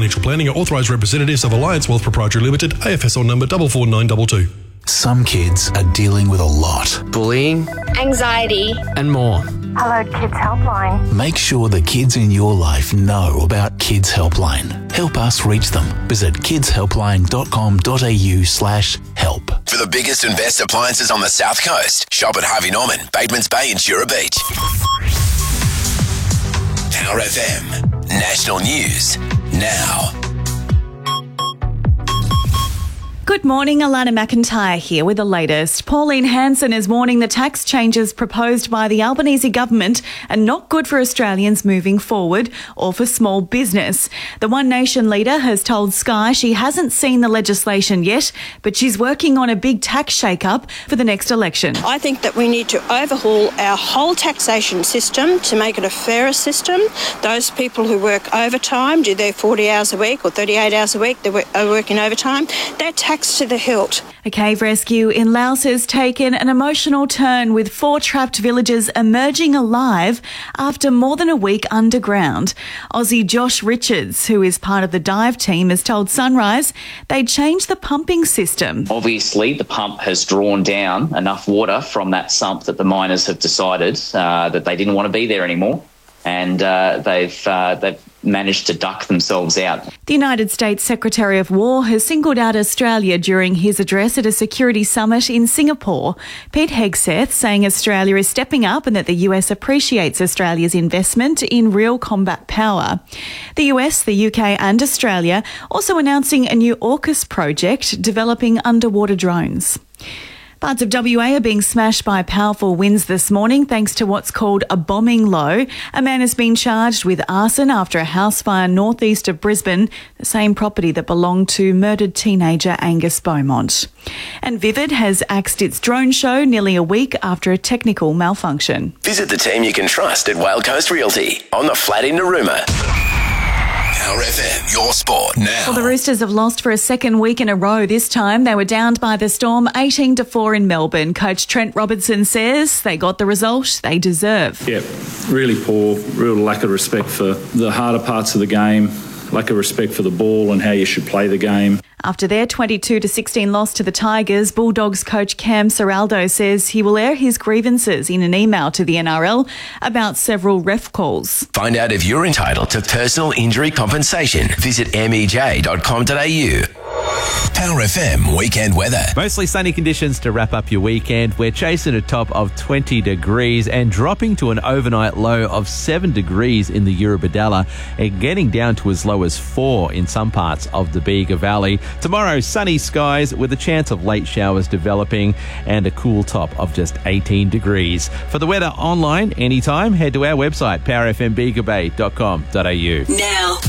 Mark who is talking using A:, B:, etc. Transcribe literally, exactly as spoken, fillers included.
A: Financial Planning are authorised representatives of Alliance Wealth Proprietary Limited, A F S O number four four nine two two.
B: Some kids are dealing with a lot.
C: Bullying,
D: anxiety,
C: and more.
E: Hello Kids Helpline.
B: Make sure the kids in your life know about Kids Helpline. Help us reach them. Visit kidshelpline.com.au slash help.
F: For the biggest and best appliances on the South Coast, shop at Harvey Norman, Batemans Bay and Jura Beach. Power F M. National News now.
G: Good morning, Alana McIntyre here with the latest. Pauline Hanson is warning the tax changes proposed by the Albanese government are not good for Australians moving forward or for small business. The One Nation leader has told Sky she hasn't seen the legislation yet, but she's working on a big tax shake-up for the next election.
H: I think that we need to overhaul our whole taxation system to make it a fairer system. Those people who work overtime, do their forty hours a week or thirty-eight hours a week, they're working overtime, they're taxed to the hilt.
G: A cave rescue in Laos has taken an emotional turn with four trapped villagers emerging alive after more than a week underground. Aussie Josh Richards, who is part of the dive team, has told Sunrise they changed the pumping system.
I: Obviously, the pump has drawn down enough water from that sump that the miners have decided uh, that they didn't want to be there anymore, and uh, they've uh, they've managed to duck themselves out.
G: The United States Secretary of War has singled out Australia during his address at a security summit in Singapore. Pete Hegseth saying Australia is stepping up and that the U S appreciates Australia's investment in real combat power. The U S, the U K and Australia also announcing a new AUKUS project developing underwater drones. Parts of W A are being smashed by powerful winds this morning thanks to what's called a bombing low. A man has been charged with arson after a house fire northeast of Brisbane, the same property that belonged to murdered teenager Angus Beaumont. And Vivid has axed its drone show nearly a week after a technical malfunction.
F: Visit the team you can trust at Whale Coast Realty on the flat in Narooma. Power F M, your sport now.
G: Well, the Roosters have lost for a second week in a row this time. They were downed by the Storm eighteen to four in Melbourne. Coach Trent Robertson says they got the result they deserve.
J: Yeah, really poor, real lack of respect for the harder parts of the game, lack of respect for the ball and how you should play the game.
G: After their twenty-two to sixteen loss to the Tigers, Bulldogs coach Cam Serraldo says he will air his grievances in an email to the N R L about several ref calls.
F: Find out if you're entitled to personal injury compensation. Visit m e j dot com dot a u. Power F M weekend weather.
K: Mostly sunny conditions to wrap up your weekend. We're chasing a top of twenty degrees and dropping to an overnight low of seven degrees in the Eurobodalla and getting down to as low as four in some parts of the Bega Valley. Tomorrow, sunny skies with a chance of late showers developing and a cool top of just eighteen degrees. For the weather online anytime, head to our website, power f m bega bay dot com dot a u.
D: Now.